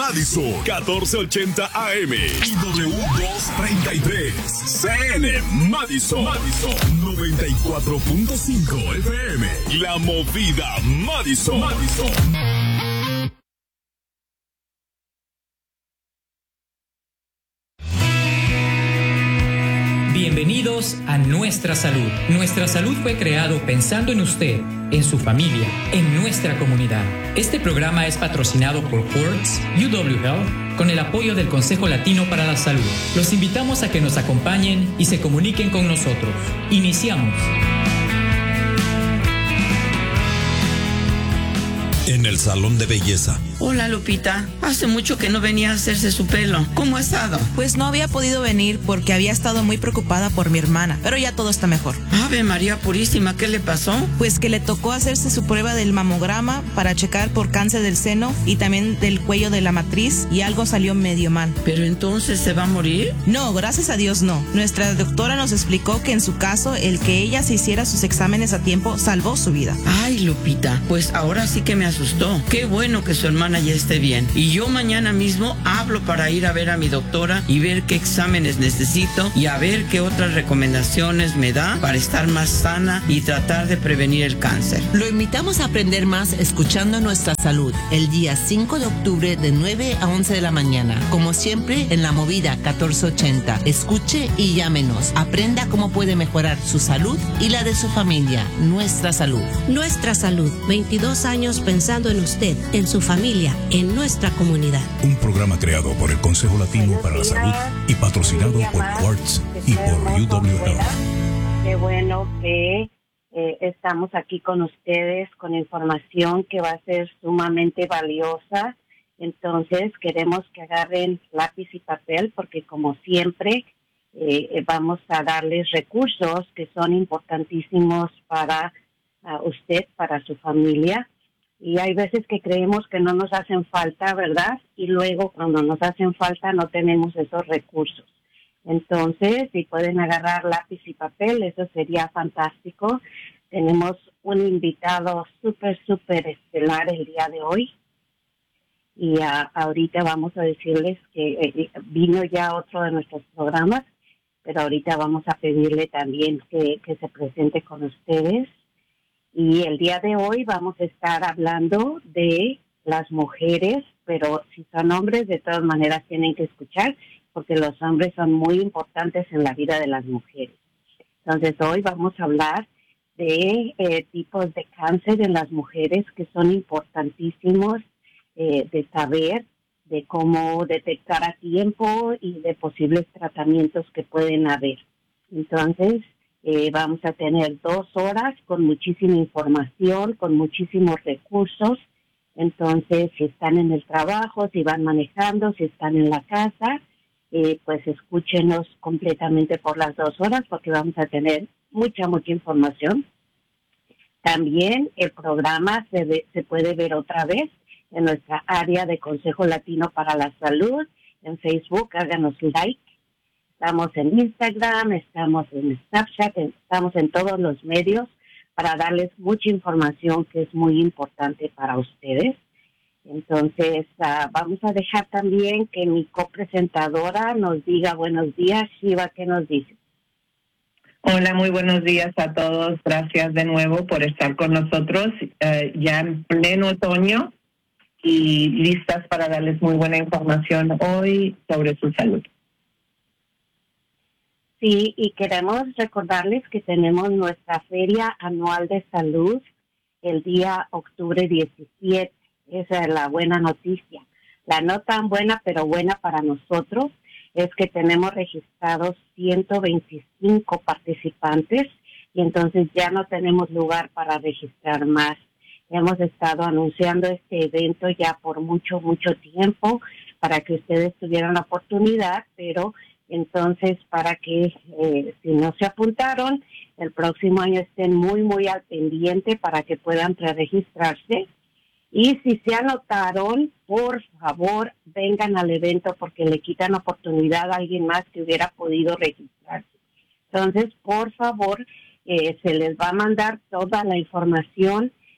Madison, 1480 AM y W233. CN Madison, 94.5 FM. La Movida Madison. Bienvenidos a Nuestra Salud. Nuestra Salud fue creado pensando en usted, en su familia, en nuestra comunidad. Este programa es patrocinado por Quartz, UW Health, con el apoyo del Consejo Latino para la Salud. Los invitamos a que nos acompañen y se comuniquen con nosotros. Iniciamos. En el salón de belleza. Hola, Lupita. Hace mucho que no venía a hacerse su pelo. ¿Cómo ha estado? Pues no había podido venir porque había estado muy preocupada por mi hermana, pero ya todo está mejor. Ave María Purísima, ¿qué le pasó? Pues que le tocó hacerse su prueba del mamograma para checar por cáncer del seno y también del cuello de la matriz y algo salió medio mal. ¿Pero entonces se va a morir? No, gracias a Dios no. Nuestra doctora nos explicó que en su caso el que ella se hiciera sus exámenes a tiempo salvó su vida. Ay, Lupita, pues ahora sí que me asustó. Qué bueno que su hermana ya esté bien. Y yo mañana mismo hablo para ir a ver a mi doctora y ver qué exámenes necesito y a ver qué otras recomendaciones me da para estar más sana y tratar de prevenir el cáncer. Lo invitamos a aprender más escuchando Nuestra Salud el día 5 de octubre de 9 a 11 de la mañana. Como siempre en La Movida 1480. Escuche y llámenos. Aprenda cómo puede mejorar su salud y la de su familia. Nuestra Salud. Nuestra Salud. 22 años pensando en usted, en su familia, en nuestra comunidad. Un programa creado por el Consejo Latino para la Salud y patrocinado por Quartz y por UW Health. Qué bueno que estamos aquí con ustedes con información que va a ser sumamente valiosa. Entonces queremos que agarren lápiz y papel porque como siempre vamos a darles recursos que son importantísimos para usted, para su familia. Y hay veces que creemos que no nos hacen falta, ¿verdad? Y luego cuando nos hacen falta no tenemos esos recursos. Entonces, si pueden agarrar lápiz y papel, eso sería fantástico. Tenemos un invitado súper estelar el día de hoy. Y ahorita vamos a decirles que vino ya otro de nuestros programas, pero ahorita vamos a pedirle también que se presente con ustedes. Y el día de hoy vamos a estar hablando de las mujeres, pero si son hombres, de todas maneras tienen que escuchar, porque los hombres son muy importantes en la vida de las mujeres. Entonces, hoy vamos a hablar de tipos de cáncer en las mujeres que son importantísimos de saber, de cómo detectar a tiempo y de posibles tratamientos que pueden haber. Entonces, vamos a tener 2 horas con muchísima información, con muchísimos recursos. Entonces, si están en el trabajo, si van manejando, si están en la casa, pues escúchenos completamente por las 2 horas porque vamos a tener mucha información. También el programa se puede ver otra vez en nuestra área de Consejo Latino para la Salud, en Facebook, háganos like. Estamos en Instagram, estamos en Snapchat, estamos en todos los medios para darles mucha información que es muy importante para ustedes. Entonces, vamos a dejar también que mi copresentadora nos diga buenos días. Shiva, ¿qué nos dice? Hola, muy buenos días a todos. Gracias de nuevo por estar con nosotros ya en pleno otoño y listas para darles muy buena información hoy sobre su salud. Sí, y queremos recordarles que tenemos nuestra Feria Anual de Salud el día octubre 17. Esa es la buena noticia. La no tan buena, pero buena para nosotros, es que tenemos registrados 125 participantes y entonces ya no tenemos lugar para registrar más. Hemos estado anunciando este evento ya por mucho tiempo para que ustedes tuvieran la oportunidad, pero entonces para que si no se apuntaron, el próximo año estén muy al pendiente para que puedan preregistrarse. Y si se anotaron, por favor, vengan al evento porque le quitan oportunidad a alguien más que hubiera podido registrarse. Entonces, por favor, se les va a mandar toda la información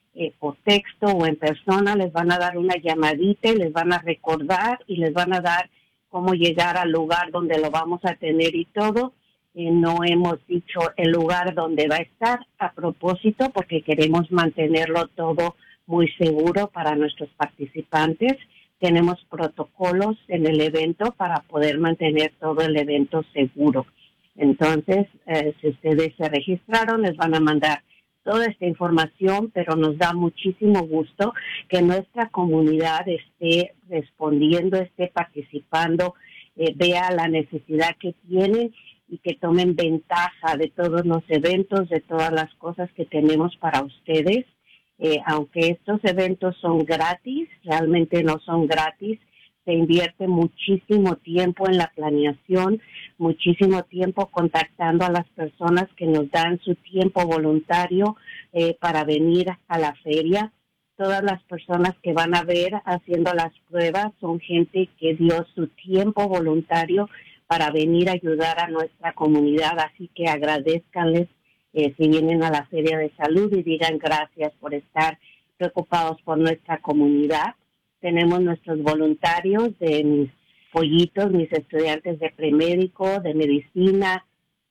por texto o en persona, les van a dar una llamadita y les van a recordar y les van a dar cómo llegar al lugar donde lo vamos a tener y todo. No hemos dicho el lugar donde va a estar a propósito porque queremos mantenerlo todo muy seguro para nuestros participantes. Tenemos protocolos en el evento para poder mantener todo el evento seguro. Entonces, si ustedes se registraron, les van a mandar toda esta información, pero nos da muchísimo gusto que nuestra comunidad esté respondiendo, esté participando, vea la necesidad que tienen y que tomen ventaja de todos los eventos, de todas las cosas que tenemos para ustedes. Aunque estos eventos son gratis, realmente no son gratis, se invierte muchísimo tiempo en la planeación, muchísimo tiempo contactando a las personas que nos dan su tiempo voluntario para venir a la feria. Todas las personas que van a ver haciendo las pruebas son gente que dio su tiempo voluntario para venir a ayudar a nuestra comunidad, así que agradézcanles si vienen a la Feria de Salud y digan gracias por estar preocupados por nuestra comunidad. Tenemos nuestros voluntarios de mis pollitos, mis estudiantes de premédico, de medicina,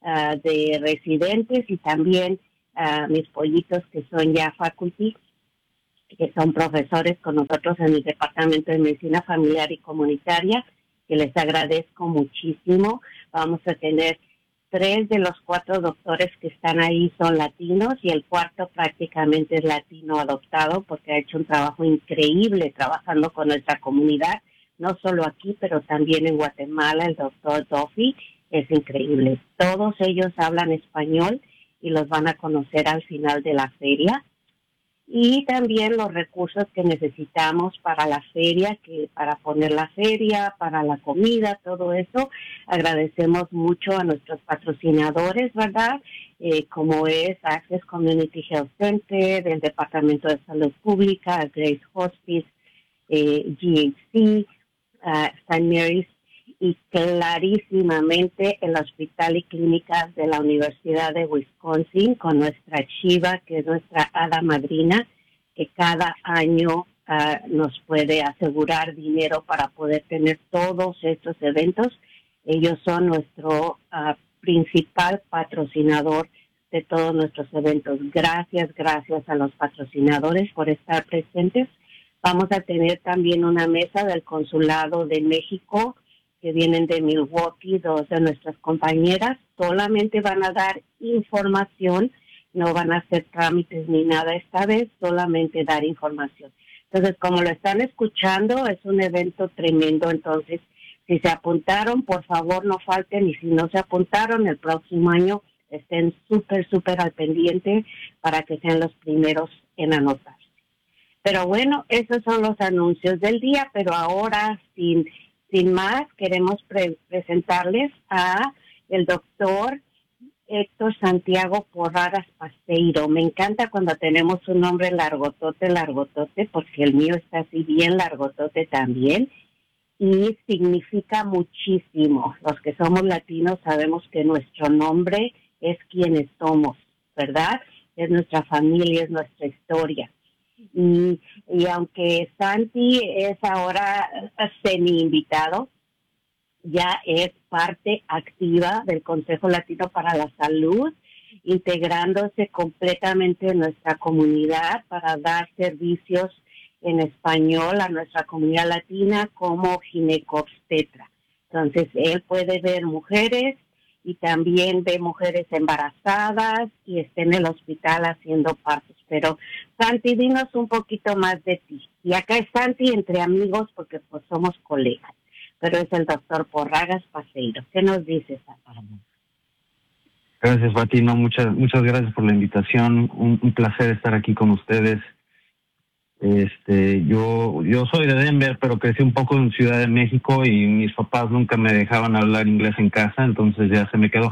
de residentes y también mis pollitos que son ya faculty, que son profesores con nosotros en el Departamento de Medicina Familiar y Comunitaria, que les agradezco muchísimo. Vamos a tener 3 de los 4 doctores que están ahí son latinos y el 4 prácticamente es latino adoptado porque ha hecho un trabajo increíble trabajando con nuestra comunidad, no solo aquí, pero también en Guatemala. El doctor Duffy es increíble. Todos ellos hablan español y los van a conocer al final de la feria. Y también los recursos que necesitamos para la feria, que para poner la feria, para la comida, todo eso. Agradecemos mucho a nuestros patrocinadores, ¿verdad? Como es Access Community Health Center, el Departamento de Salud Pública, Grace Hospice, GHC, St. Mary's y clarísimamente el Hospital y Clínicas de la Universidad de Wisconsin con nuestra Chiva, que es nuestra hada madrina, que cada año nos puede asegurar dinero para poder tener todos estos eventos. Ellos son nuestro principal patrocinador de todos nuestros eventos. Gracias a los patrocinadores por estar presentes. Vamos a tener también una mesa del Consulado de México, que vienen de Milwaukee, 2 de nuestras compañeras. Solamente van a dar información, no van a hacer trámites ni nada esta vez, solamente dar información. Entonces, como lo están escuchando, es un evento tremendo. Entonces, si se apuntaron, por favor no falten, y si no se apuntaron, el próximo año estén súper al pendiente para que sean los primeros en anotarse. Pero bueno, esos son los anuncios del día, pero ahora sin más, queremos presentarles a el doctor Héctor Santiago Porragas Paseiro. Me encanta cuando tenemos un nombre largotote, porque el mío está así bien largotote también, y significa muchísimo. Los que somos latinos sabemos que nuestro nombre es quienes somos, ¿verdad? Es nuestra familia, es nuestra historia. Y aunque Santi es ahora semi-invitado, ya es parte activa del Consejo Latino para la Salud, integrándose completamente en nuestra comunidad para dar servicios en español a nuestra comunidad latina como ginecobstetra. Entonces, él puede ver mujeres y también ve mujeres embarazadas y está en el hospital haciendo partos. Pero, Santi, dinos un poquito más de ti. Y acá es Santi entre amigos porque pues somos colegas, pero es el doctor Porragas Paseiro. ¿Qué nos dices, Santi? Gracias, Fatima. Muchas gracias por la invitación. Un placer estar aquí con ustedes. Yo soy de Denver, pero crecí un poco en Ciudad de México y mis papás nunca me dejaban hablar inglés en casa, entonces ya se me quedó.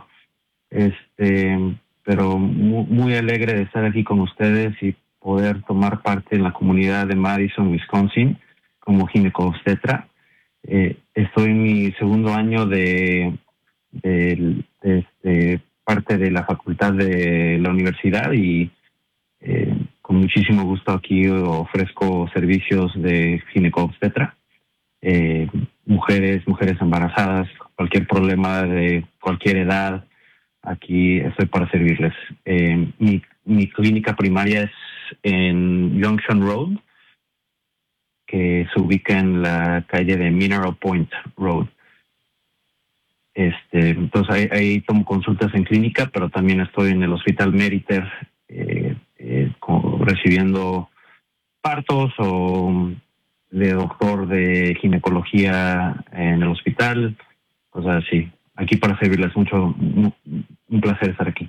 Pero muy alegre de estar aquí con ustedes y poder tomar parte en la comunidad de Madison, Wisconsin, como ginecobstetra. Estoy en mi segundo año de parte de la facultad de la universidad y Con muchísimo gusto aquí ofrezco servicios de ginecobstetra. Mujeres embarazadas, cualquier problema de cualquier edad, aquí estoy para servirles. Mi clínica primaria es en Junction Road, que se ubica en la calle de Mineral Point Road. Entonces ahí tomo consultas en clínica, pero también estoy en el Hospital Meriter recibiendo partos o de doctor de ginecología en el hospital, cosas así. Aquí para servirles mucho, un placer estar aquí.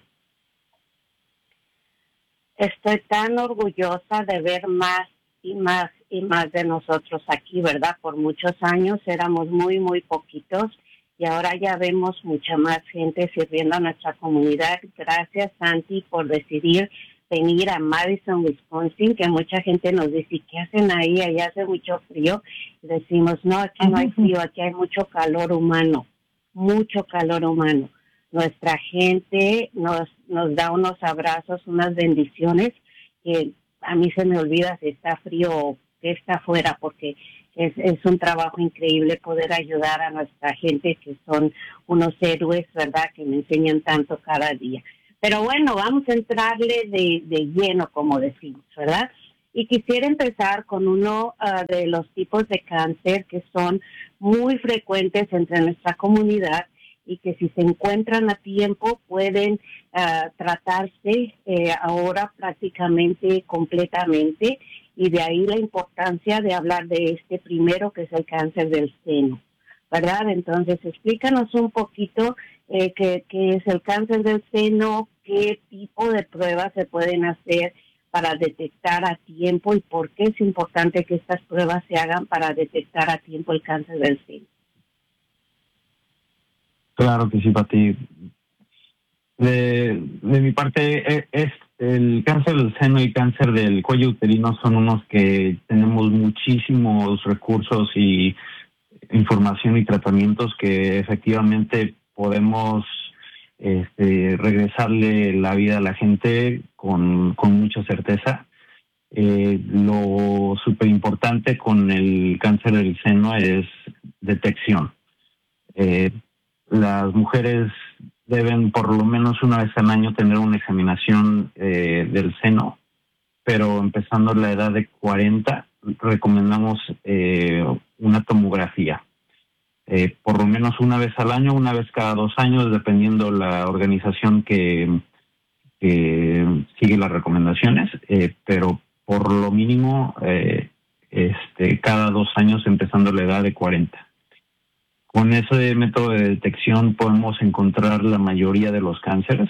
Estoy tan orgullosa de ver más y más y más de nosotros aquí, ¿verdad? Por muchos años éramos muy, muy poquitos y ahora ya vemos mucha más gente sirviendo a nuestra comunidad. Gracias, Santi, por decidir venir a Madison, Wisconsin, que mucha gente nos dice, ¿qué hacen ahí? Allá hace mucho frío. Y decimos, no, aquí no hay frío, aquí hay mucho calor humano. Mucho calor humano. Nuestra gente nos da unos abrazos, unas bendiciones que a mí se me olvida si está frío o que está afuera, porque es un trabajo increíble poder ayudar a nuestra gente, que son unos héroes, ¿verdad?, que me enseñan tanto cada día. Pero bueno, vamos a entrarle de lleno, como decimos, ¿verdad? Y quisiera empezar con uno de los tipos de cáncer que son muy frecuentes entre nuestra comunidad y que si se encuentran a tiempo pueden tratarse ahora prácticamente completamente, y de ahí la importancia de hablar de este primero, que es el cáncer del seno, ¿verdad? Entonces, explícanos un poquito qué es el cáncer del seno, qué tipo de pruebas se pueden hacer para detectar a tiempo y por qué es importante que estas pruebas se hagan para detectar a tiempo el cáncer del seno. Claro que sí, Pati. De mi parte, es el cáncer del seno y cáncer del cuello uterino son unos que tenemos muchísimos recursos y información y tratamientos que efectivamente podemos regresarle la vida a la gente con mucha certeza. Lo súper importante con el cáncer del seno es detección. Las mujeres deben por lo menos una vez al año tener una examinación del seno, pero empezando la edad de 40 recomendamos una tomografía. Por lo menos una vez al año, una vez cada 2 años, dependiendo la organización que sigue las recomendaciones, pero por lo mínimo cada 2 años empezando la edad de 40. Con ese método de detección podemos encontrar la mayoría de los cánceres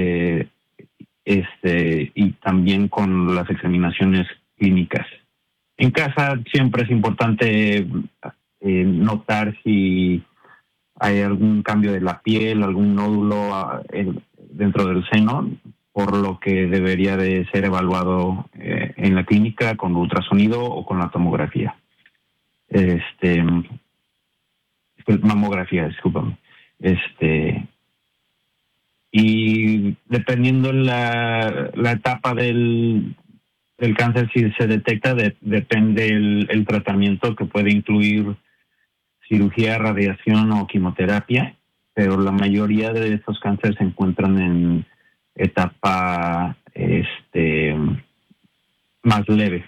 y también con las examinaciones clínicas. En casa siempre es importante notar si hay algún cambio de la piel, algún nódulo dentro del seno, por lo que debería de ser evaluado en la clínica con ultrasonido o con la tomografía. Mamografía, discúlpame. Y dependiendo la etapa del cáncer, si se detecta, depende el tratamiento, que puede incluir cirugía, radiación o quimioterapia, pero la mayoría de estos cánceres se encuentran en etapa más leve.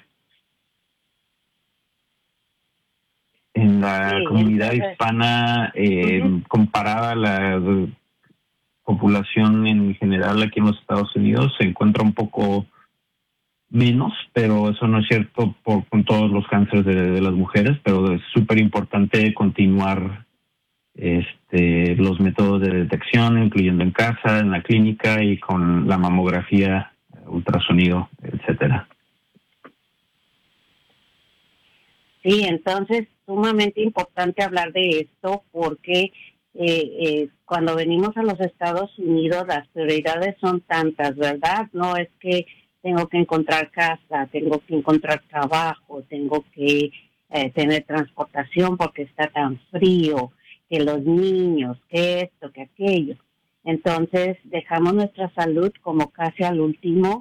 En la comunidad hispana, comparada a la población en general aquí en los Estados Unidos, se encuentra un poco menos, pero eso no es cierto con todos los cánceres de las mujeres, pero es súper importante continuar los métodos de detección, incluyendo en casa, en la clínica y con la mamografía, ultrasonido, etcétera. Sí, entonces sumamente importante hablar de esto porque cuando venimos a los Estados Unidos las prioridades son tantas, ¿verdad? No es que tengo que encontrar casa, tengo que encontrar trabajo, tengo que tener transportación porque está tan frío, que los niños, que esto, que aquello. Entonces dejamos nuestra salud como casi al último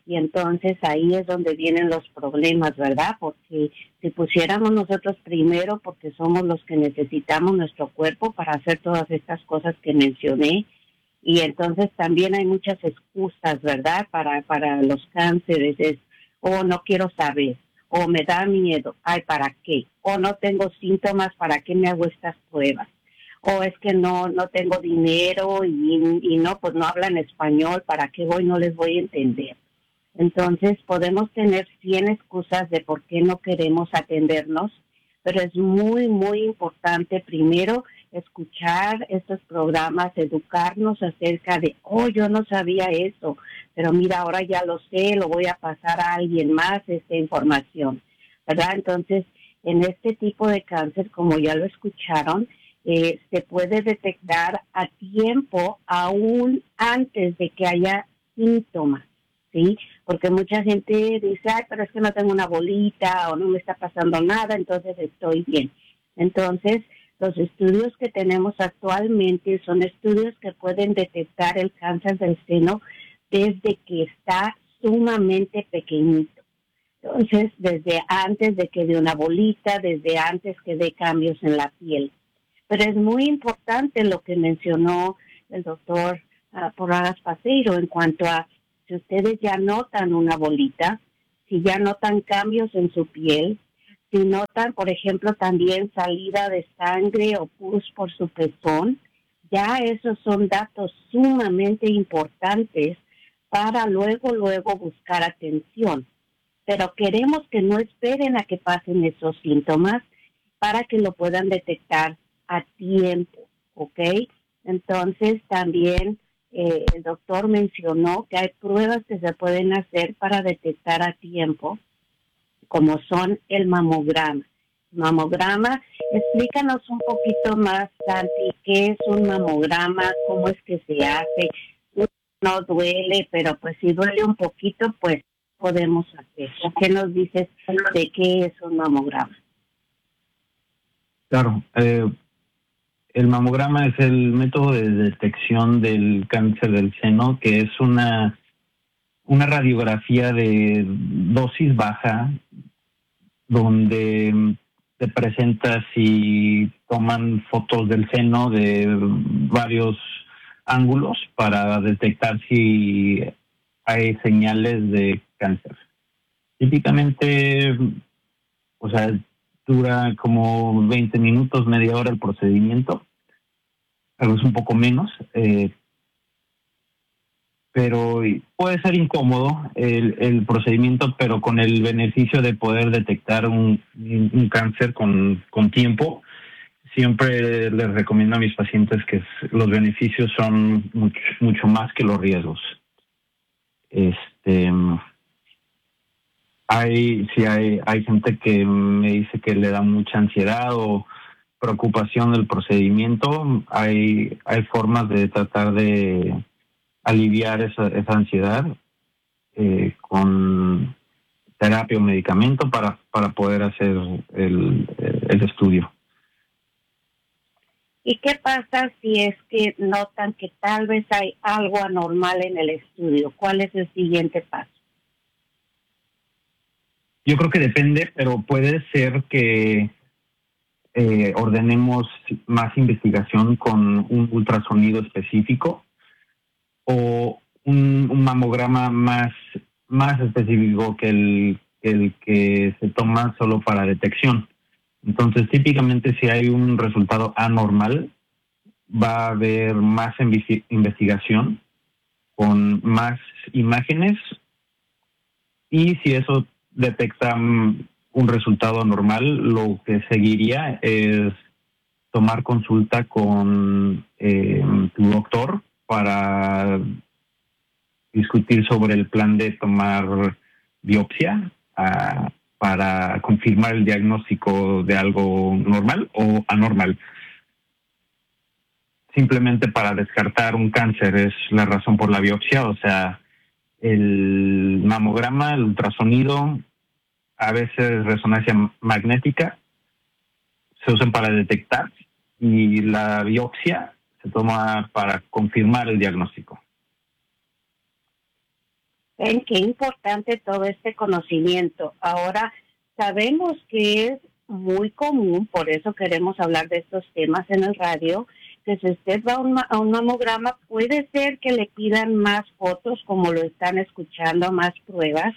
Y entonces ahí es donde vienen los problemas, ¿verdad? Porque si pusiéramos nosotros primero, porque somos los que necesitamos nuestro cuerpo para hacer todas estas cosas que mencioné, y entonces también hay muchas excusas, ¿verdad? Para los cánceres, es, no quiero saber, o me da miedo, ay, ¿para qué? O no tengo síntomas, ¿para qué me hago estas pruebas? O es que no tengo dinero y no, pues no hablan español, ¿para qué voy? No les voy a entender. Entonces podemos tener 100 excusas de por qué no queremos atendernos, pero es muy, muy importante primero escuchar estos programas, educarnos acerca de, yo no sabía eso, pero mira, ahora ya lo sé, lo voy a pasar a alguien más esta información, ¿verdad? Entonces, en este tipo de cáncer, como ya lo escucharon, se puede detectar a tiempo, aún antes de que haya síntomas, ¿sí? Porque mucha gente dice, pero es que no tengo una bolita o no me está pasando nada, entonces estoy bien. Entonces, los estudios que tenemos actualmente son estudios que pueden detectar el cáncer del seno desde que está sumamente pequeñito. Entonces, desde antes de que dé una bolita, desde antes que dé cambios en la piel. Pero es muy importante lo que mencionó el doctor Porras Paseiro en cuanto a si ustedes ya notan una bolita, si ya notan cambios en su piel, si notan, por ejemplo, también salida de sangre o pus por su pezón, ya esos son datos sumamente importantes para luego buscar atención. Pero queremos que no esperen a que pasen esos síntomas para que lo puedan detectar a tiempo, ¿ok? Entonces también el doctor mencionó que hay pruebas que se pueden hacer para detectar a tiempo, como son el mamograma. Mamograma, explícanos un poquito más, Santi, ¿qué es un mamograma? ¿Cómo es que se hace? No duele, pero pues si duele un poquito, pues podemos hacer. ¿Qué nos dices de qué es un mamograma? Claro, el mamograma es el método de detección del cáncer del seno, que es una radiografía de dosis baja, donde te presenta si toman fotos del seno de varios ángulos para detectar si hay señales de cáncer. Típicamente, dura como 20 minutos, media hora el procedimiento. A veces un poco menos, pero puede ser incómodo el procedimiento, pero con el beneficio de poder detectar un cáncer con tiempo. Siempre les recomiendo a mis pacientes que los beneficios son mucho más que los riesgos. Hay gente que me dice que le da mucha ansiedad o preocupación del procedimiento. Hay formas de tratar de aliviar esa ansiedad con terapia o medicamento para poder hacer el estudio. ¿Y qué pasa si es que notan que tal vez hay algo anormal en el estudio? ¿Cuál es el siguiente paso? Yo creo que depende, pero puede ser que ordenemos más investigación con un ultrasonido específico o un mamograma más específico que el que se toma solo para detección. Entonces, típicamente, si hay un resultado anormal, va a haber más investigación con más imágenes, y si eso detecta un resultado anormal, lo que seguiría es tomar consulta con tu doctor para discutir sobre el plan de tomar biopsia para confirmar el diagnóstico de algo normal o anormal. Simplemente para descartar un cáncer es la razón por la biopsia. O sea, el mamograma, el ultrasonido, a veces resonancia magnética, se usan para detectar, y la biopsia se toma para confirmar el diagnóstico. Ven qué importante todo este conocimiento. Ahora, sabemos que es muy común, por eso queremos hablar de estos temas en el radio, que si usted va a un mamograma, puede ser que le pidan más fotos, como lo están escuchando, más pruebas.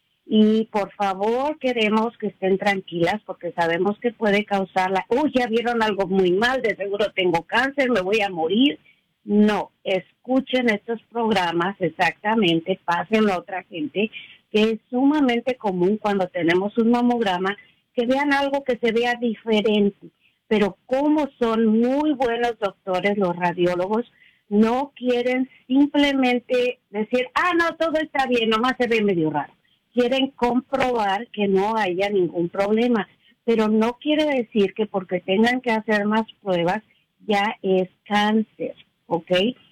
Y por favor, queremos que estén tranquilas porque sabemos que puede causarla. Ya vieron algo muy mal, de seguro tengo cáncer, me voy a morir. No, escuchen estos programas exactamente, pásenlo a otra gente, que es sumamente común cuando tenemos un mamograma, que vean algo que se vea diferente. Pero como son muy buenos doctores, los radiólogos, no quieren simplemente decir, no, todo está bien, nomás se ve medio raro. Quieren comprobar que no haya ningún problema, pero no quiere decir que porque tengan que hacer más pruebas ya es cáncer, ¿ok?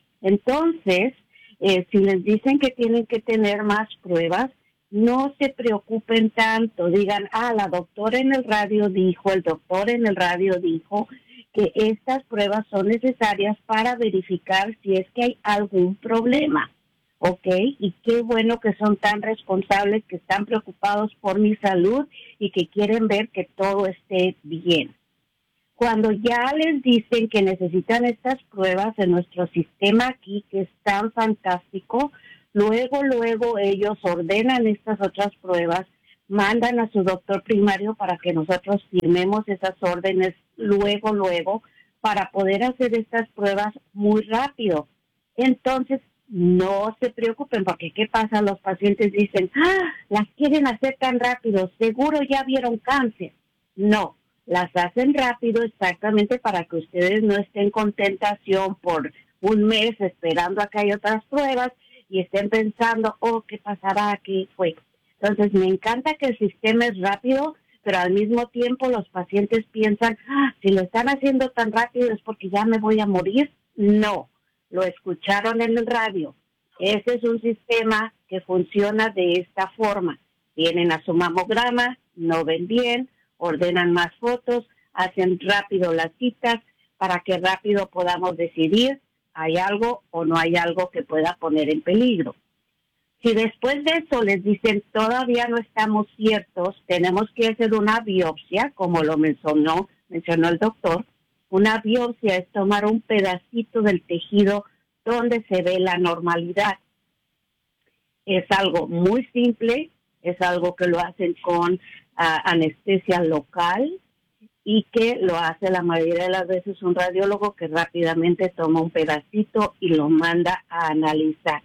Entonces, si les dicen que tienen que tener más pruebas, no se preocupen tanto, digan, la doctora en el radio dijo, el doctor en el radio dijo que estas pruebas son necesarias para verificar si es que hay algún problema. ¿Ok? Y qué bueno que son tan responsables, que están preocupados por mi salud y que quieren ver que todo esté bien. Cuando ya les dicen que necesitan estas pruebas en nuestro sistema aquí, que es tan fantástico, luego ellos ordenan estas otras pruebas, mandan a su doctor primario para que nosotros firmemos esas órdenes luego, para poder hacer estas pruebas muy rápido. Entonces, no se preocupen, porque ¿qué pasa? Los pacientes dicen, las quieren hacer tan rápido, seguro ya vieron cáncer. No, las hacen rápido exactamente para que ustedes no estén con tentación por un mes esperando a que haya otras pruebas y estén pensando, ¿qué pasará? ¿Qué fue? Entonces, me encanta que el sistema es rápido, pero al mismo tiempo los pacientes piensan, si lo están haciendo tan rápido es porque ya me voy a morir. No. Lo escucharon en el radio. Ese es un sistema que funciona de esta forma. Vienen a su mamograma, no ven bien, ordenan más fotos, hacen rápido las citas para que rápido podamos decidir hay algo o no hay algo que pueda poner en peligro. Si después de eso les dicen todavía no estamos ciertos, tenemos que hacer una biopsia, como lo mencionó el doctor. Una biopsia es tomar un pedacito del tejido donde se ve la normalidad. Es algo muy simple, es algo que lo hacen con anestesia local y que lo hace la mayoría de las veces un radiólogo que rápidamente toma un pedacito y lo manda a analizar.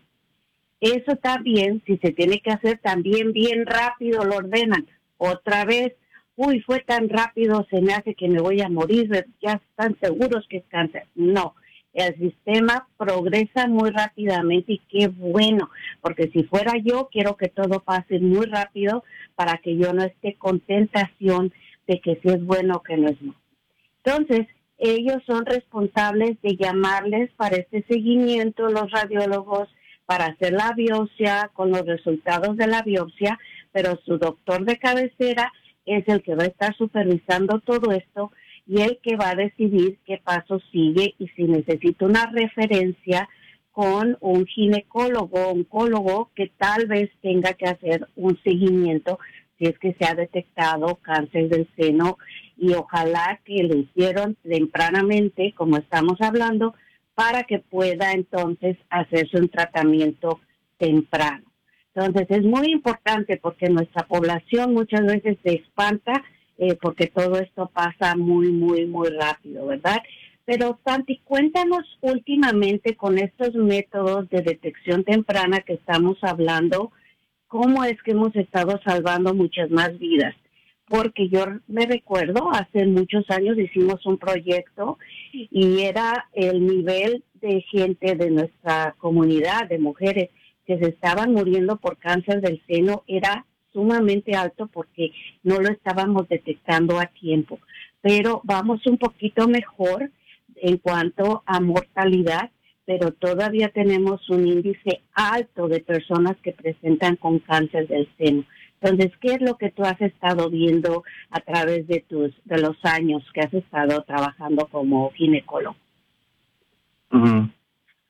Eso está bien, si se tiene que hacer también bien rápido lo ordenan. Otra vez, fue tan rápido, se me hace que me voy a morir, ya están seguros que es cáncer. No, el sistema progresa muy rápidamente y qué bueno, porque si fuera yo, quiero que todo pase muy rápido para que yo no esté con tentación de que si es bueno o que no es no. Entonces, ellos son responsables de llamarles para este seguimiento, los radiólogos, para hacer la biopsia con los resultados de la biopsia, pero su doctor de cabecera es el que va a estar supervisando todo esto y el que va a decidir qué paso sigue y si necesita una referencia con un ginecólogo, oncólogo que tal vez tenga que hacer un seguimiento si es que se ha detectado cáncer del seno y ojalá que lo hicieron tempranamente, como estamos hablando, para que pueda entonces hacerse un tratamiento temprano. Entonces es muy importante porque nuestra población muchas veces se espanta porque todo esto pasa muy, muy, muy rápido, ¿verdad? Pero Santi, cuéntanos últimamente con estos métodos de detección temprana que estamos hablando, ¿cómo es que hemos estado salvando muchas más vidas? Porque yo me recuerdo, hace muchos años hicimos un proyecto y era el nivel de gente de nuestra comunidad, de mujeres que se estaban muriendo por cáncer del seno, era sumamente alto porque no lo estábamos detectando a tiempo. Pero vamos un poquito mejor en cuanto a mortalidad, pero todavía tenemos un índice alto de personas que presentan con cáncer del seno. Entonces, ¿qué es lo que tú has estado viendo a través de los años que has estado trabajando como ginecólogo?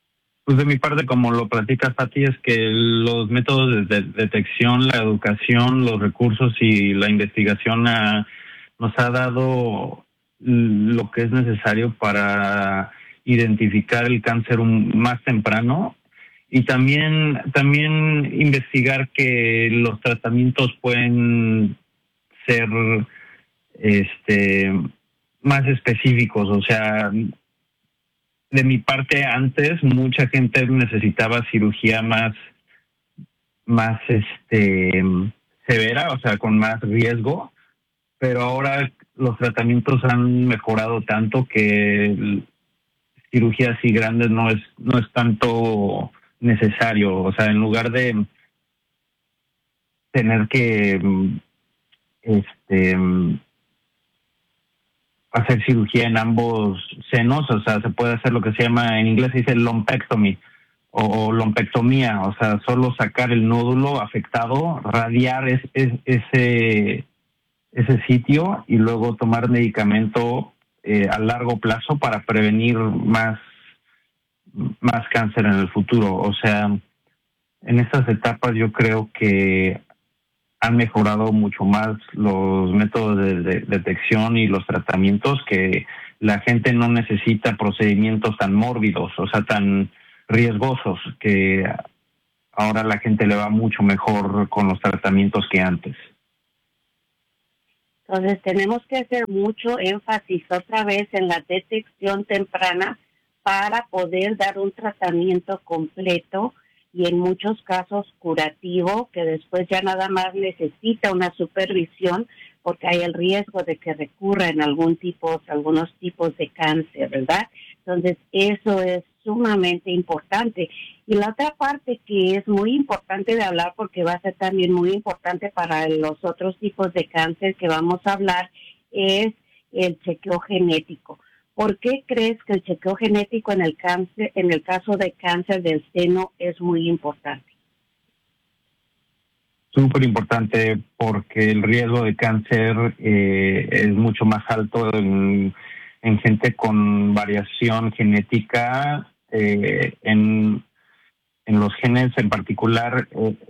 Pues de mi parte, como lo platicas, Pati, es que los métodos de detección, la educación, los recursos y la investigación nos ha dado lo que es necesario para identificar el cáncer más temprano y también investigar que los tratamientos pueden ser más específicos. O sea, de mi parte, antes mucha gente necesitaba cirugía más severa, o sea, con más riesgo, pero ahora los tratamientos han mejorado tanto que cirugías así grandes no es tanto necesario. O sea, en lugar de tener que hacer cirugía en ambos senos, o sea, se puede hacer lo que se llama, en inglés se dice lumpectomy o lumpectomía, o sea, solo sacar el nódulo afectado, radiar ese sitio y luego tomar medicamento a largo plazo para prevenir más cáncer en el futuro. O sea, en estas etapas yo creo que han mejorado mucho más los métodos de detección y los tratamientos, que la gente no necesita procedimientos tan mórbidos, o sea, tan riesgosos, que ahora la gente le va mucho mejor con los tratamientos que antes. Entonces tenemos que hacer mucho énfasis otra vez en la detección temprana para poder dar un tratamiento completo y en muchos casos curativo, que después ya nada más necesita una supervisión porque hay el riesgo de que recurra en algunos tipos de cáncer, ¿verdad? Entonces eso es sumamente importante. Y la otra parte que es muy importante de hablar, porque va a ser también muy importante para los otros tipos de cáncer que vamos a hablar, es el chequeo genético. ¿Por qué crees que el chequeo genético en el caso de cáncer del seno es muy importante? Súper importante, porque el riesgo de cáncer es mucho más alto en gente con variación genética, en los genes en particular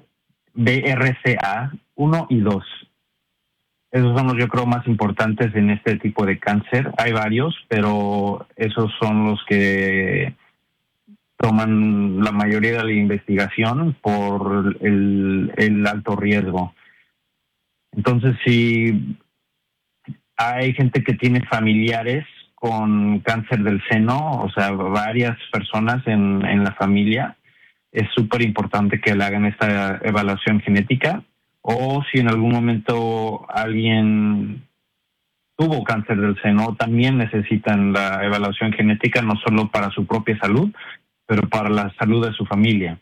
BRCA1 y 2. Esos son los, yo creo, más importantes en este tipo de cáncer. Hay varios, pero esos son los que toman la mayoría de la investigación por el alto riesgo. Entonces, si hay gente que tiene familiares con cáncer del seno, o sea, varias personas en la familia, es súper importante que le hagan esta evaluación genética. O si en algún momento alguien tuvo cáncer del seno, también necesitan la evaluación genética, no solo para su propia salud, pero para la salud de su familia.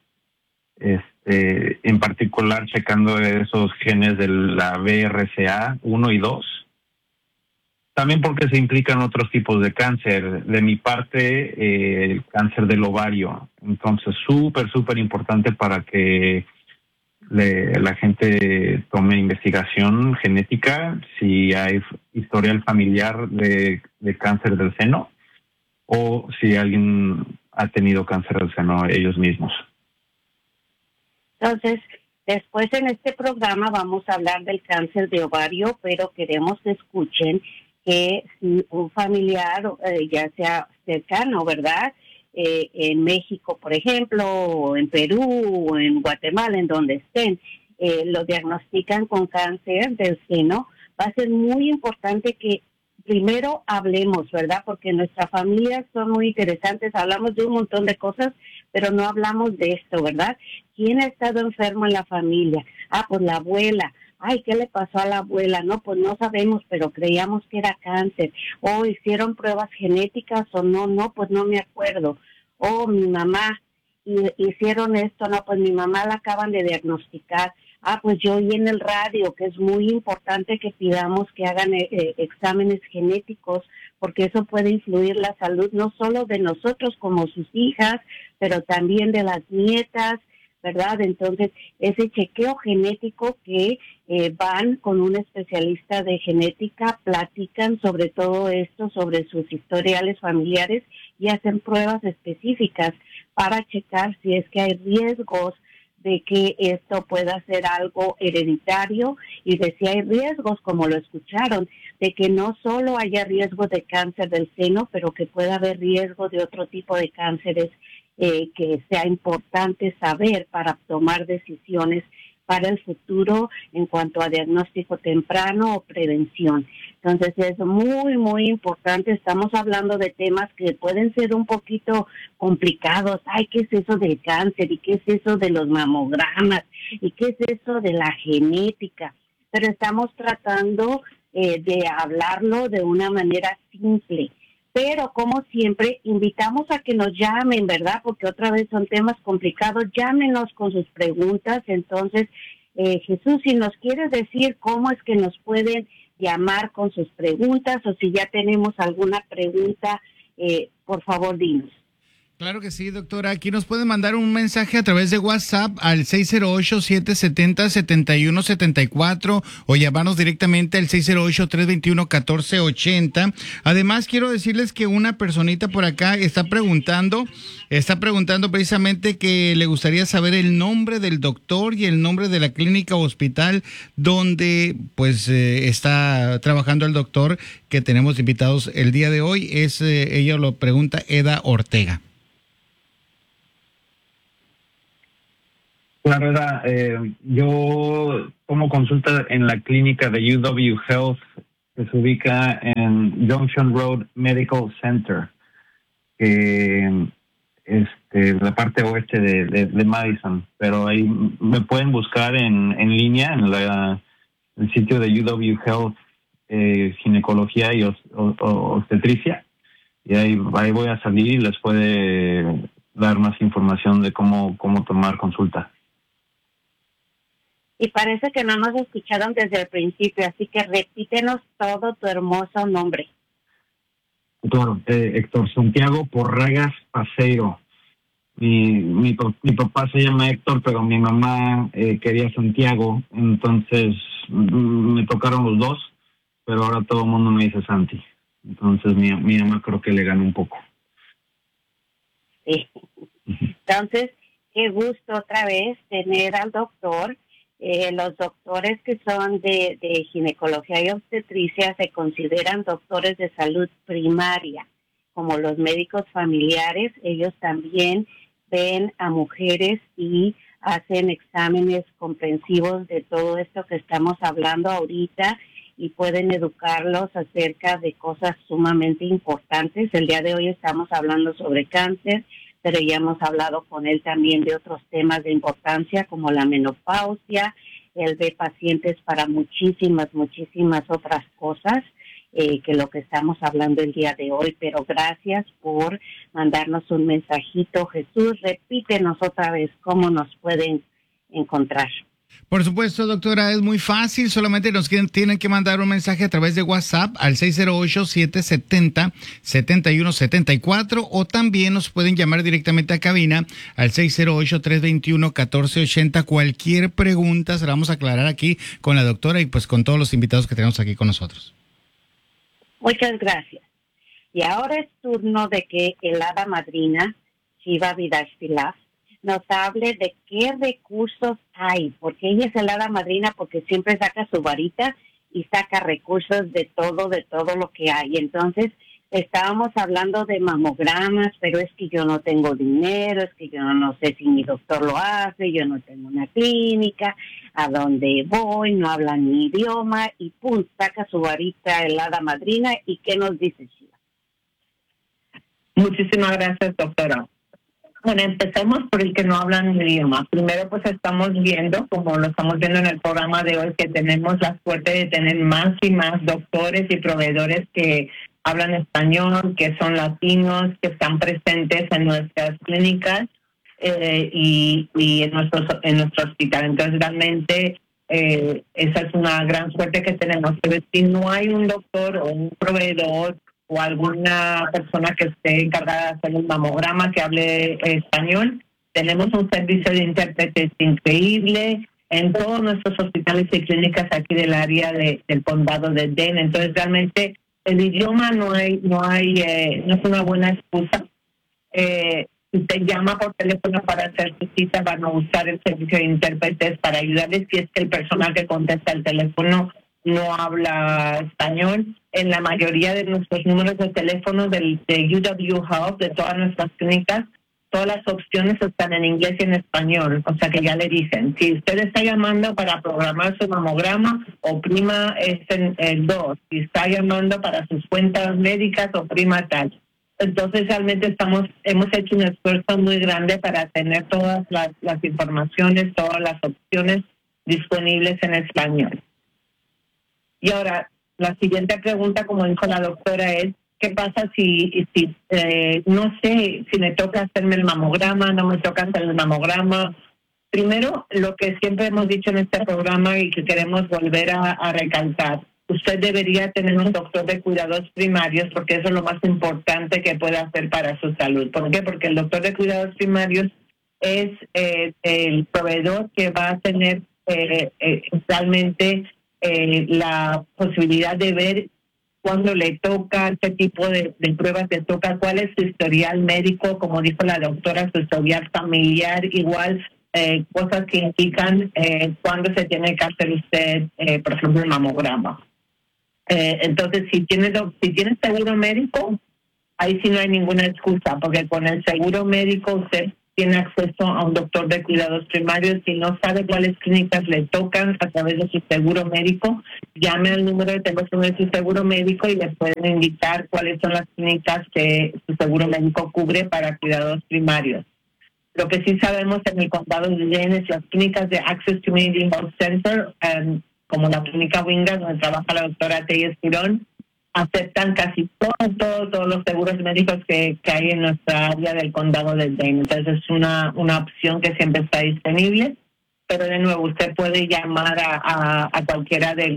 En particular, checando esos genes de la BRCA1 y 2. También porque se implican otros tipos de cáncer. De mi parte, el cáncer del ovario. Entonces, súper importante para que la gente tome investigación genética si hay historial familiar de cáncer del seno o si alguien ha tenido cáncer del seno ellos mismos. Entonces, después en este programa vamos a hablar del cáncer de ovario, pero queremos que escuchen que si un familiar, ya sea cercano, ¿verdad?, en México, por ejemplo, o en Perú, o en Guatemala, en donde estén, lo diagnostican con cáncer del seno, va a ser muy importante que primero hablemos, ¿verdad? Porque nuestras familias son muy interesantes, hablamos de un montón de cosas, pero no hablamos de esto, ¿verdad? ¿Quién ha estado enfermo en la familia? Pues la abuela. Ay, ¿qué le pasó a la abuela? No, pues no sabemos, pero creíamos que era cáncer. O hicieron pruebas genéticas o no, pues no me acuerdo. O mi mamá, hicieron esto, no, pues mi mamá la acaban de diagnosticar. Pues yo oí en el radio que es muy importante que pidamos que hagan exámenes genéticos, porque eso puede influir la salud no solo de nosotros como sus hijas, pero también de las nietas, ¿verdad? Entonces, ese chequeo genético que van con un especialista de genética, platican sobre todo esto, sobre sus historiales familiares y hacen pruebas específicas para checar si es que hay riesgos de que esto pueda ser algo hereditario y de si hay riesgos, como lo escucharon, de que no solo haya riesgo de cáncer del seno, pero que pueda haber riesgo de otro tipo de cánceres que sea importante saber para tomar decisiones para el futuro en cuanto a diagnóstico temprano o prevención. Entonces es muy, muy importante. Estamos hablando de temas que pueden ser un poquito complicados. Ay, ¿qué es eso del cáncer? ¿Y qué es eso de los mamogramas? ¿Y qué es eso de la genética? Pero estamos tratando de hablarlo de una manera simple. Pero, como siempre, invitamos a que nos llamen, ¿verdad? Porque otra vez son temas complicados. Llámenos con sus preguntas. Entonces, Jesús, si nos quieres decir cómo es que nos pueden llamar con sus preguntas o si ya tenemos alguna pregunta, por favor, dinos. Claro que sí, doctora. Aquí nos pueden mandar un mensaje a través de WhatsApp al 608-770-7174 o llamarnos directamente al 608-321-1480. Además, quiero decirles que una personita por acá está preguntando precisamente que le gustaría saber el nombre del doctor y el nombre de la clínica o hospital donde pues está trabajando el doctor que tenemos invitados el día de hoy. Ella lo pregunta, Eda Ortega. Claro, yo tomo consulta en la clínica de UW Health, que se ubica en Junction Road Medical Center, que la parte oeste de Madison. Pero ahí me pueden buscar en línea en el sitio de UW Health, ginecología y obstetricia, y ahí voy a salir y les puede dar más información de cómo tomar consulta. Y parece que no nos escucharon desde el principio, así que repítenos todo tu hermoso nombre. Doctor Héctor Santiago Porragas Paseiro. Mi papá se llama Héctor, pero mi mamá quería Santiago, entonces me tocaron los dos, pero ahora todo el mundo me dice Santi. Entonces mi mamá creo que le ganó un poco. Sí. Entonces, qué gusto otra vez tener al doctor. Los doctores que son de ginecología y obstetricia se consideran doctores de salud primaria, como los médicos familiares. Ellos también ven a mujeres y hacen exámenes comprensivos de todo esto que estamos hablando ahorita y pueden educarlos acerca de cosas sumamente importantes. El día de hoy estamos hablando sobre cáncer, pero ya hemos hablado con él también de otros temas de importancia como la menopausia. Él ve pacientes para muchísimas otras cosas que lo que estamos hablando el día de hoy. Pero gracias por mandarnos un mensajito. Jesús, repítenos otra vez cómo nos pueden encontrar. Por supuesto, doctora, es muy fácil, solamente nos tienen que mandar un mensaje a través de WhatsApp al 608-770-7174 o también nos pueden llamar directamente a cabina al 608-321-1480. Cualquier pregunta se la vamos a aclarar aquí con la doctora y pues con todos los invitados que tenemos aquí con nosotros. Muchas gracias. Y ahora es turno de que el hada madrina, Shiva Vidashtilaf, nos hable de qué recursos hay, porque ella es el hada madrina porque siempre saca su varita y saca recursos de todo lo que hay. Entonces, estábamos hablando de mamogramas, pero es que yo no tengo dinero, es que yo no sé si mi doctor lo hace, yo no tengo una clínica, a dónde voy, no hablan mi idioma, y pum, saca su varita el hada madrina. ¿Y qué nos dice Shiva? Muchísimas gracias, doctora. Bueno, empecemos por el que no hablan el idioma. Primero, pues estamos viendo, como lo estamos viendo en el programa de hoy, que tenemos la suerte de tener más y más doctores y proveedores que hablan español, que son latinos, que están presentes en nuestras clínicas y en nuestro hospital. Entonces, realmente esa es una gran suerte que tenemos. Pero si no hay un doctor o un proveedor o alguna persona que esté encargada de hacer un mamograma que hable español, tenemos un servicio de intérpretes increíble en todos nuestros hospitales y clínicas aquí del área del condado de Dane. Entonces, realmente el idioma no es una buena excusa. Si usted llama por teléfono para hacer su cita, van a usar el servicio de intérpretes para ayudarles si es que el personal que contesta el teléfono no habla español. En la mayoría de nuestros números de teléfono de UW Health, de todas nuestras clínicas, todas las opciones están en inglés y en español. O sea que ya le dicen, si usted está llamando para programar su mamograma, oprima el 2. Si está llamando para sus cuentas médicas, oprima tal. Entonces realmente hemos hecho un esfuerzo muy grande para tener todas las informaciones, todas las opciones disponibles en español. Y ahora, la siguiente pregunta, como dijo la doctora, es ¿qué pasa si no sé si me toca hacerme el mamograma, no me toca hacer el mamograma? Primero, lo que siempre hemos dicho en este programa y que queremos volver a recalcar, usted debería tener un doctor de cuidados primarios porque eso es lo más importante que puede hacer para su salud. ¿Por qué? Porque el doctor de cuidados primarios es el proveedor que va a tener realmente la posibilidad de ver cuándo le toca, qué tipo de pruebas le toca, cuál es su historial médico, como dijo la doctora, su historial familiar, igual cosas que indican cuándo se tiene que hacer usted, por ejemplo, el mamograma. Entonces, si tiene seguro médico, ahí sí no hay ninguna excusa, porque con el seguro médico usted tiene acceso a un doctor de cuidados primarios. Si no sabe cuáles clínicas le tocan a través de su seguro médico, llame al número de teléfono de su seguro médico y le pueden indicar cuáles son las clínicas que su seguro médico cubre para cuidados primarios. Lo que sí sabemos en el condado de Jane es las clínicas de Access Community Health Center, como la clínica Winga, donde trabaja la doctora Teyes Girón, aceptan casi todos los seguros médicos que hay en nuestra área del condado de Dane. Entonces es una opción que siempre está disponible, pero de nuevo usted puede llamar a cualquiera de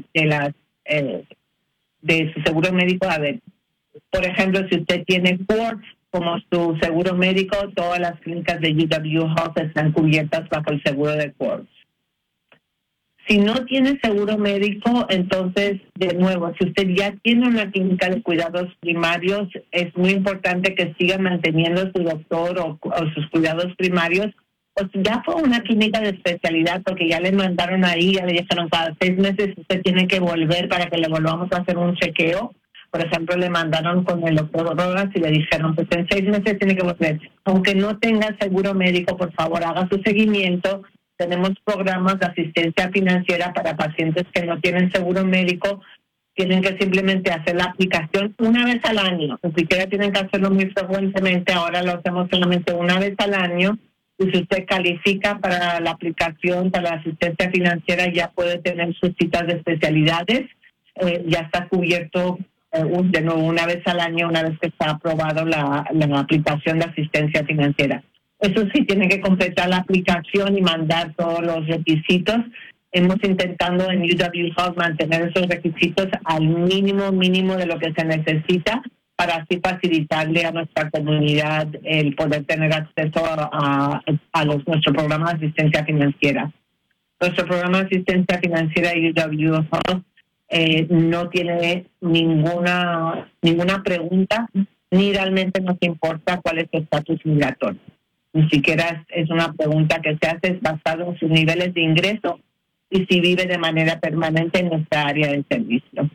su seguro médico. A ver, por ejemplo, si usted tiene Quartz como su seguro médico, todas las clínicas de UW Health están cubiertas bajo el seguro de Quartz. Si no tiene seguro médico, entonces, de nuevo, si usted ya tiene una clínica de cuidados primarios, es muy importante que siga manteniendo su doctor o sus cuidados primarios. O si ya fue una clínica de especialidad, porque ya le mandaron ahí, ya le dijeron cada 6 meses usted tiene que volver para que le volvamos a hacer un chequeo. Por ejemplo, le mandaron con el doctor Rodas y le dijeron, pues en 6 meses tiene que volver. Aunque no tenga seguro médico, por favor, haga su seguimiento. Tenemos programas de asistencia financiera para pacientes que no tienen seguro médico. Tienen que simplemente hacer la aplicación una vez al año. Ni siquiera tienen que hacerlo muy frecuentemente. Ahora lo hacemos solamente una vez al año. Y si usted califica para la aplicación, para la asistencia financiera, ya puede tener sus citas de especialidades. Ya está cubierto de nuevo una vez al año, una vez que está aprobado la aplicación de asistencia financiera. Eso sí, tiene que completar la aplicación y mandar todos los requisitos. Hemos intentado en UW Health mantener esos requisitos al mínimo de lo que se necesita para así facilitarle a nuestra comunidad el poder tener acceso a nuestro programa de asistencia financiera. Nuestro programa de asistencia financiera de UW Health no tiene ninguna pregunta, ni realmente nos importa cuál es su estatus migratorio. Ni siquiera es una pregunta que se hace basado en sus niveles de ingreso y si vive de manera permanente en nuestra área de servicio.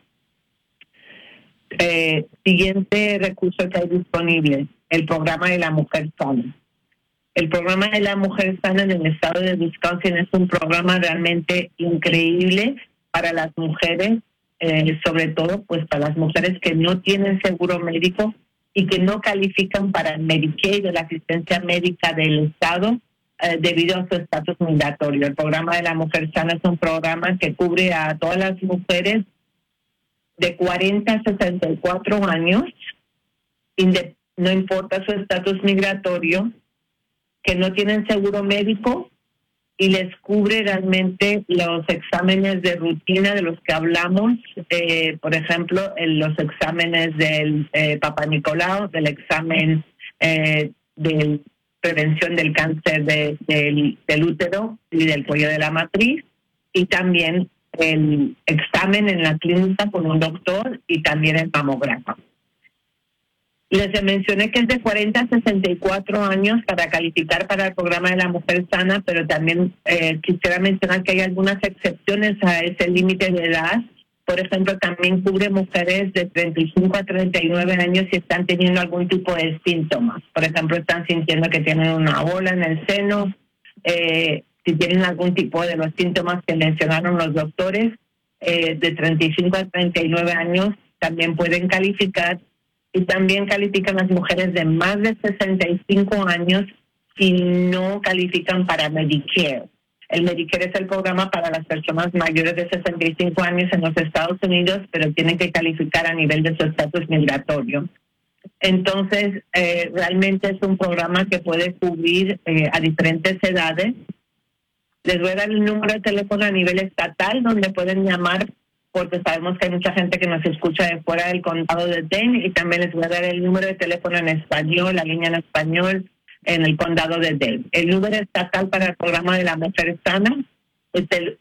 Siguiente recurso que hay disponible, el programa de la mujer sana. El programa de la mujer sana en el estado de Wisconsin es un programa realmente increíble para las mujeres, sobre todo pues para las mujeres que no tienen seguro médico y que no califican para el Medicaid de la asistencia médica del Estado debido a su estatus migratorio. El programa de la mujer sana es un programa que cubre a todas las mujeres de 40 a 64 años, no importa su estatus migratorio, que no tienen seguro médico y les cubre realmente los exámenes de rutina de los que hablamos, por ejemplo, los exámenes del Papa Nicolau, del examen de prevención del cáncer del útero y del cuello de la matriz, y también el examen en la clínica con un doctor y también el mamograma. Les mencioné que es de 40 a 64 años para calificar para el programa de la mujer sana, pero también quisiera mencionar que hay algunas excepciones a ese límite de edad. Por ejemplo, también cubre mujeres de 35 a 39 años si están teniendo algún tipo de síntomas. Por ejemplo, están sintiendo que tienen una bola en el seno, si tienen algún tipo de los síntomas que mencionaron los doctores, de 35 a 39 años también pueden calificar. Y también califican las mujeres de más de 65 años si no califican para Medicare. El Medicare es el programa para las personas mayores de 65 años en los Estados Unidos, pero tienen que calificar a nivel de su estatus migratorio. Entonces, realmente es un programa que puede cubrir a diferentes edades. Les voy a dar el número de teléfono a nivel estatal donde pueden llamar, porque sabemos que hay mucha gente que nos escucha de fuera del condado de Dane, y también les voy a dar el número de teléfono en español, la línea en español, en el condado de Dane. El número estatal para el programa de la mujer sana es el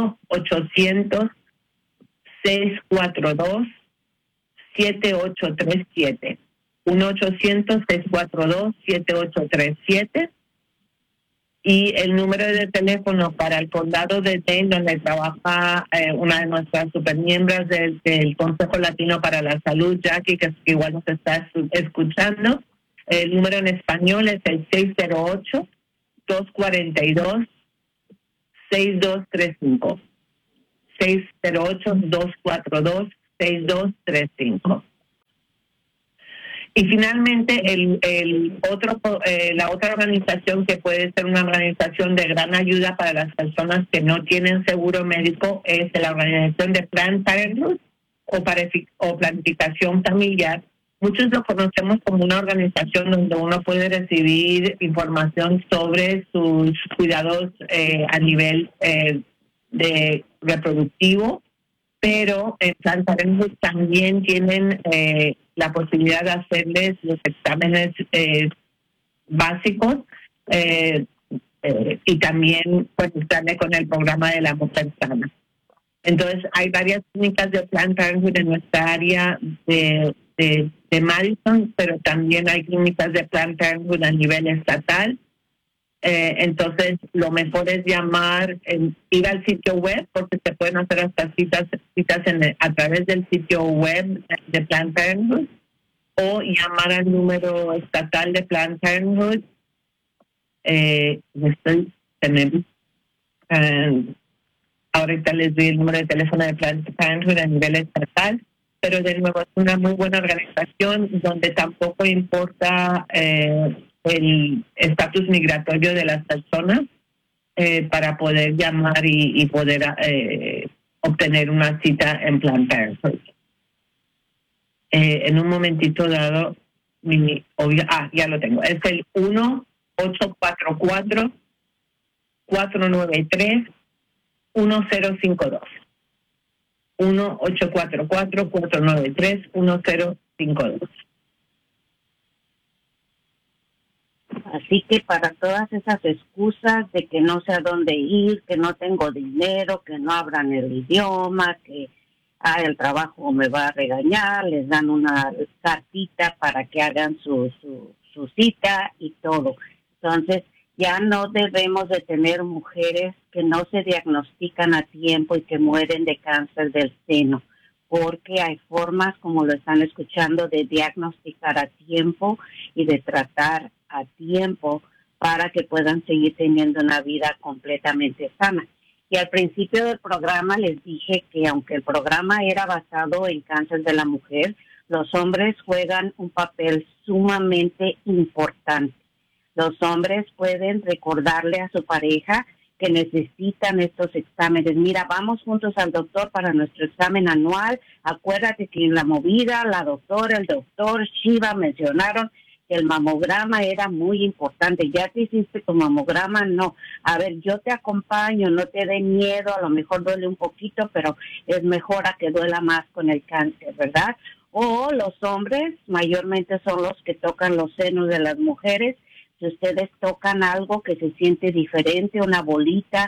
1-800-642-7837. 1-800-642-7837. Y el número de teléfono para el condado de Dane, donde trabaja una de nuestras supermiembros del Consejo Latino para la Salud, Jackie, que igual nos está escuchando. El número en español es el 608-242-6235. 608-242-6235. Y finalmente, la otra organización que puede ser una organización de gran ayuda para las personas que no tienen seguro médico es la organización de Planned Parenthood o Planificación Familiar. Muchos lo conocemos como una organización donde uno puede recibir información sobre sus cuidados a nivel de reproductivo, pero en Planned Parenthood también tienen la posibilidad de hacerles los exámenes básicos y también conectarle con el programa de la mujer sana. Entonces, hay varias clínicas de Planned Parenthood en nuestra área de Madison, pero también hay clínicas de Planned Parenthood a nivel estatal. Entonces, lo mejor es ir al sitio web, porque se pueden hacer hasta citas a través del sitio web de Planned Parenthood, o llamar al número estatal de Planned Parenthood. Ahorita les doy el número de teléfono de Planned Parenthood a nivel estatal, pero de nuevo es una muy buena organización donde tampoco importa el estatus migratorio de las personas para poder llamar y poder obtener una cita en Planned Parenthood. En un momentito dado, ya lo tengo. Es el 1-844-493-1052. 1-844-493-1052. Así que para todas esas excusas de que no sé a dónde ir, que no tengo dinero, que no hablan el idioma, que el trabajo me va a regañar, les dan una cartita para que hagan su cita y todo. Entonces, ya no debemos de tener mujeres que no se diagnostican a tiempo y que mueren de cáncer del seno, porque hay formas, como lo están escuchando, de diagnosticar a tiempo y de tratar a tiempo para que puedan seguir teniendo una vida completamente sana. Y al principio del programa les dije que aunque el programa era basado en cáncer de la mujer, los hombres juegan un papel sumamente importante. Los hombres pueden recordarle a su pareja que necesitan estos exámenes. Mira, vamos juntos al doctor para nuestro examen anual. Acuérdate que en la movida, la doctora, el doctor, Shiva mencionaron que el mamograma era muy importante. ¿Ya te hiciste tu mamograma? No. A ver, yo te acompaño, no te dé miedo, a lo mejor duele un poquito, pero es mejor a que duela más con el cáncer, ¿verdad? O los hombres mayormente son los que tocan los senos de las mujeres. Si ustedes tocan algo que se siente diferente, una bolita,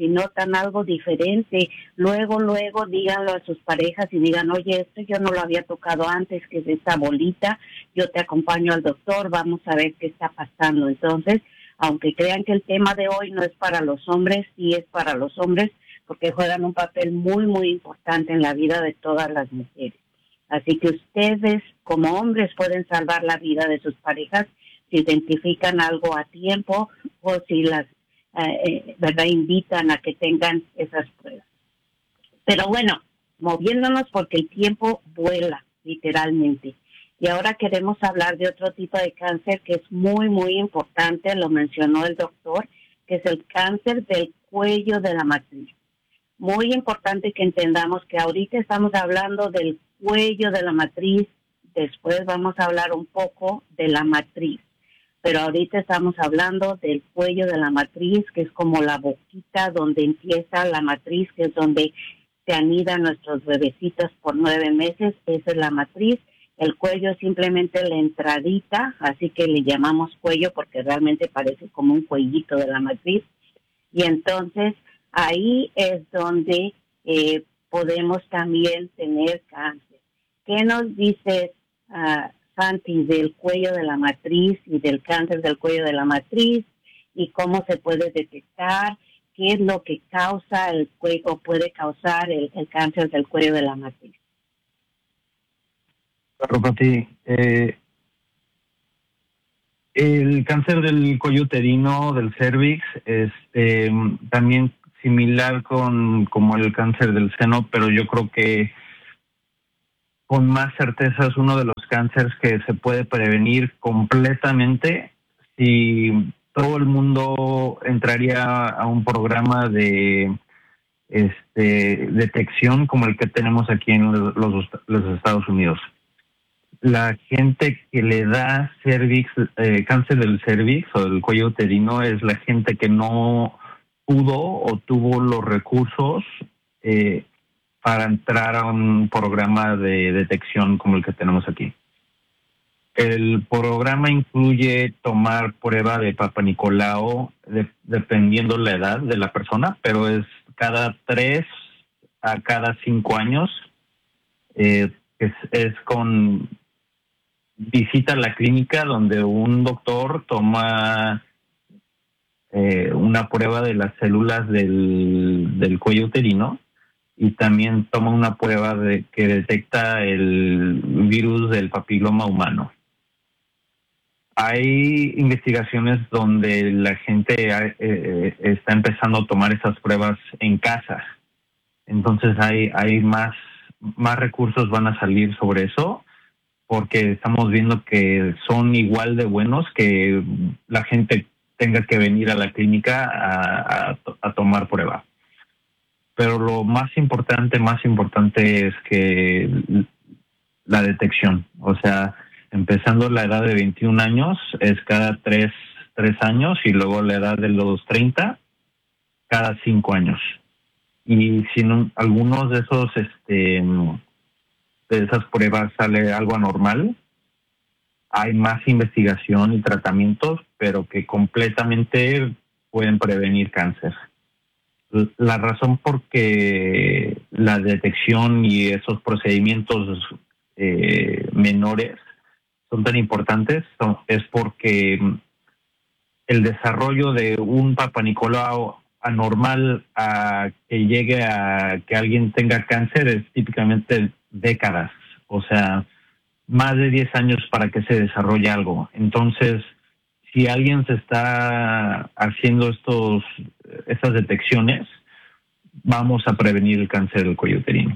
si notan algo diferente, luego díganlo a sus parejas y digan, oye, esto yo no lo había tocado antes, que es esta bolita, yo te acompaño al doctor, vamos a ver qué está pasando. Entonces, aunque crean que el tema de hoy no es para los hombres, sí es para los hombres, porque juegan un papel muy, muy importante en la vida de todas las mujeres. Así que ustedes, como hombres, pueden salvar la vida de sus parejas si identifican algo a tiempo o si las ¿verdad? Invitan a que tengan esas pruebas. Pero bueno, moviéndonos porque el tiempo vuela, literalmente. Y ahora queremos hablar de otro tipo de cáncer que es muy, muy importante, lo mencionó el doctor, que es el cáncer del cuello de la matriz. Muy importante que entendamos que ahorita estamos hablando del cuello de la matriz, después vamos a hablar un poco de la matriz. Pero ahorita estamos hablando del cuello de la matriz, que es como la boquita donde empieza la matriz, que es donde se anidan nuestros bebecitos por 9 meses. Esa es la matriz. El cuello es simplemente la entradita, así que le llamamos cuello porque realmente parece como un cuellito de la matriz. Y entonces ahí es donde podemos también tener cáncer. ¿Qué nos dice Santi, del cuello de la matriz y del cáncer del cuello de la matriz y cómo se puede detectar, qué es lo que causa el cuello, puede causar el cáncer del cuello de la matriz? Claro, Pati. El cáncer del cuello uterino, del cervix, también similar como el cáncer del seno, pero yo creo que con más certeza es uno de los cánceres que se puede prevenir completamente si todo el mundo entraría a un programa de detección como el que tenemos aquí en los Estados Unidos. La gente que le da cáncer del cervix o del cuello uterino es la gente que no pudo o tuvo los recursos para entrar a un programa de detección como el que tenemos aquí. El programa incluye tomar prueba de Papa Nicolau dependiendo la edad de la persona, pero es cada 3 a cada 5 años. Es con visita a la clínica donde un doctor toma una prueba de las células del cuello uterino y también toma una prueba que detecta el virus del papiloma humano. Hay investigaciones donde la gente está empezando a tomar esas pruebas en casa. Entonces hay más recursos van a salir sobre eso, porque estamos viendo que son igual de buenos que la gente tenga que venir a la clínica a tomar prueba. Pero lo más importante es que la detección, o sea, empezando la edad de 21 años es cada 3 años y luego la edad de los 30 cada 5 años. Y si algunos de esos de esas pruebas sale algo anormal, hay más investigación y tratamientos, pero que completamente pueden prevenir cáncer. La razón por que la detección y esos procedimientos menores son tan importantes es porque el desarrollo de un Papa Nicolau anormal a que llegue a que alguien tenga cáncer es típicamente décadas, o sea, más de 10 años para que se desarrolle algo. Entonces, si alguien se está haciendo estas detecciones, vamos a prevenir el cáncer del cuello uterino.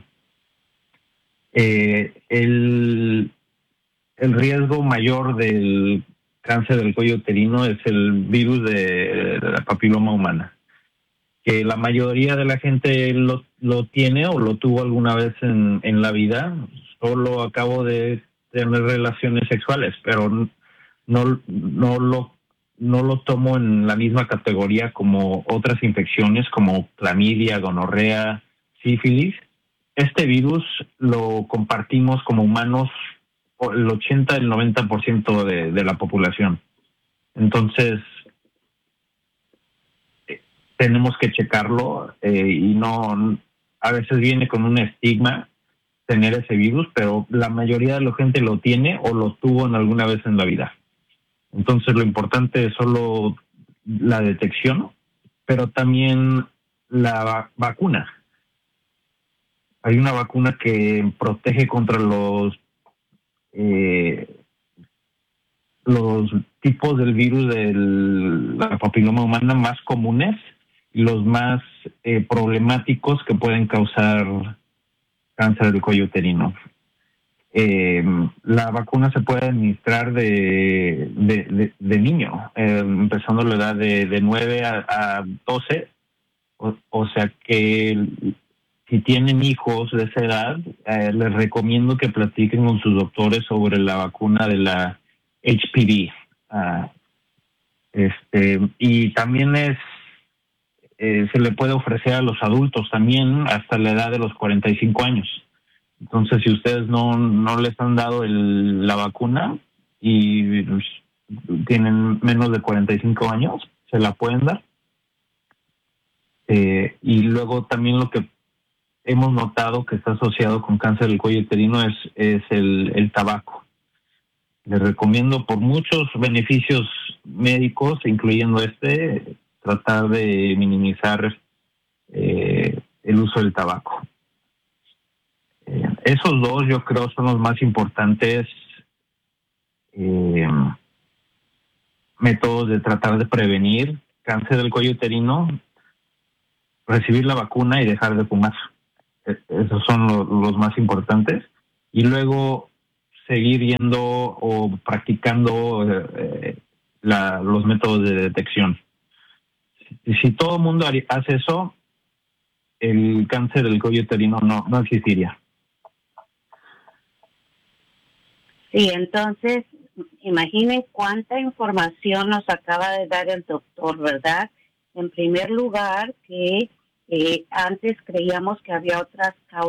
El riesgo mayor del cáncer del cuello uterino es el virus de la papiloma humana, que la mayoría de la gente lo tiene o lo tuvo alguna vez en la vida. Solo acabo de tener relaciones sexuales, pero no lo tomo en la misma categoría como otras infecciones como clamidia, gonorrea, sífilis. Este virus lo compartimos como humanos el 80 el 90% de la población. Entonces, tenemos que checarlo y no, a veces viene con un estigma tener ese virus, pero la mayoría de la gente lo tiene o lo tuvo en alguna vez en la vida. Entonces lo importante es solo la detección, pero también la vacuna. Hay una vacuna que protege contra los tipos del virus de la papiloma humana más comunes y los más problemáticos que pueden causar cáncer del cuello uterino. La vacuna se puede administrar de niño, empezando la edad de 9 a 12, o sea que si tienen hijos de esa edad, les recomiendo que platiquen con sus doctores sobre la vacuna de la HPV. Y también se le puede ofrecer a los adultos también hasta la edad de los 45 años. Entonces, si ustedes no les han dado la vacuna y tienen menos de 45 años, se la pueden dar. Y luego también lo que hemos notado que está asociado con cáncer del cuello uterino es el tabaco. Les recomiendo por muchos beneficios médicos, incluyendo tratar de minimizar el uso del tabaco. Esos dos yo creo son los más importantes métodos de tratar de prevenir cáncer del cuello uterino: recibir la vacuna y dejar de fumar. Esos son los más importantes. Y luego seguir yendo o practicando los métodos de detección. Si todo el mundo hace eso, el cáncer del cuello uterino no existiría. Sí, entonces, imaginen cuánta información nos acaba de dar el doctor, ¿verdad? En primer lugar, que antes creíamos que había otras causas